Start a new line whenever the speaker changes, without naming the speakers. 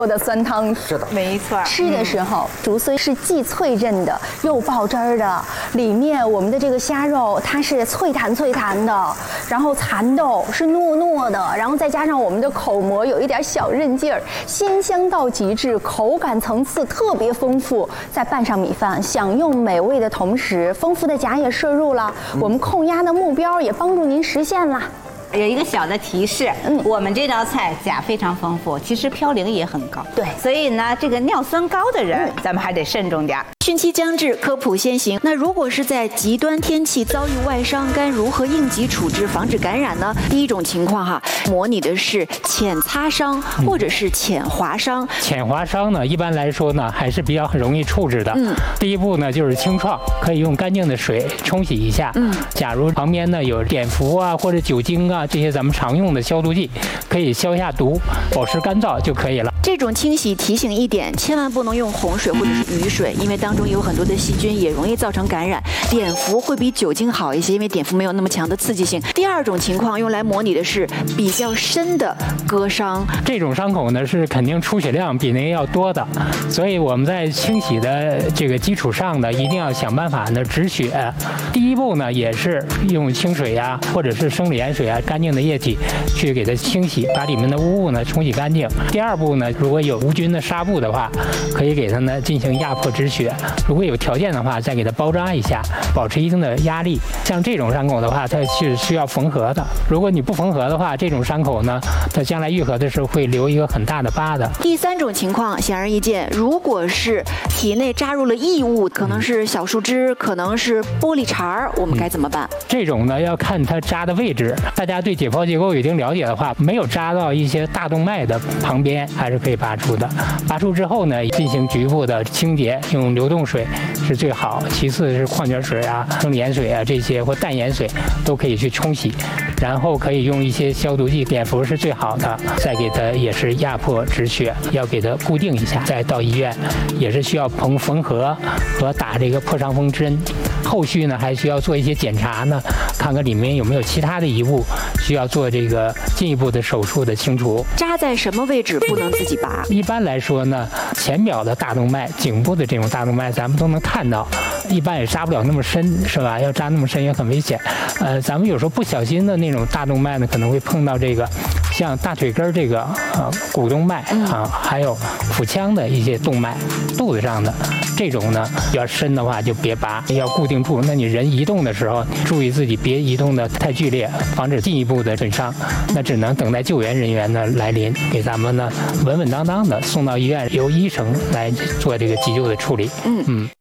的酸汤。
是的，
没错。
吃的时候，竹荽是既脆韧的又爆汁儿的，里面我们的这个虾肉它是脆弹的，然后蚕豆是糯糯的，然后再加上我们的口膜有一点小韧劲儿，鲜香到极致，口感层次特别丰富。再拌上米饭，享用美味的同时，丰富的钾也摄入了，我们控压的目标也帮助您实现了。
有一个小的提示，我们这道菜钾非常丰富，其实嘌呤也很高，
对，
所以呢，这个尿酸高的人，咱们还得慎重点。
汛期将至，科普先行。那如果是在极端天气遭遇外伤，该如何应急处置，防止感染呢？第一种情况哈，模拟的是浅擦伤或者是浅划伤。
浅划伤呢，一般来说呢，还是比较容易处置的。第一步呢就是清创，可以用干净的水冲洗一下。假如旁边呢有碘伏啊或者酒精啊这些咱们常用的消毒剂，可以消下毒，保持干燥就可以了。
这种清洗提醒一点，千万不能用洪水或者是雨水，因为当中有很多的细菌，也容易造成感染。碘伏会比酒精好一些，因为碘伏没有那么强的刺激性。第二种情况用来模拟的是比较深的割伤，
这种伤口呢是肯定出血量比那个要多的，所以我们在清洗的这个基础上呢，一定要想办法呢止血。第一步呢也是用清水呀，或者是生理盐水啊，干净的液体去给它清洗，把里面的污物呢冲洗干净。第二步呢，如果有无菌的纱布的话，可以给它呢进行压迫止血。如果有条件的话，再给它包扎一下，保持一定的压力。像这种伤口的话，它是需要缝合的。如果你不缝合的话，这种伤口呢，它将来愈合的时候会留一个很大的疤的。
第三种情况显而易见，如果是体内扎入了异物，可能是小树枝，可能是玻璃碴儿，我们该怎么办？
这种呢要看它扎的位置。大家对解剖结构有一定了解的话，没有扎到一些大动脉的旁边，还是可以拔出的。拔出之后呢，进行局部的清洁，用流动水是最好，其次是矿泉水啊、生理盐水啊这些或淡盐水都可以去冲洗，然后可以用一些消毒剂，碘伏是最好的，再给它也是压迫止血，要给它固定一下，再到医院也是需要缝合和打这个破伤风针。后续呢还需要做一些检查呢，看看里面有没有其他的遗物，需要做这个进一步的手术的清除。
扎在什么位置不能自己拔？
一般来说呢，前表的大动脉、颈部的这种大动脉咱们都能看到，一般也扎不了那么深，是吧？要扎那么深也很危险。咱们有时候不小心的那种大动脉呢，可能会碰到这个像大腿根这个股动脉啊，还有腹腔的一些动脉，肚子上的这种呢，要深的话就别拔，要固定住。那你人移动的时候，注意自己别移动的太剧烈，防止进一步的损伤。那只能等待救援人员的来临，给咱们呢稳稳当当的送到医院，由医生来做这个急救的处理。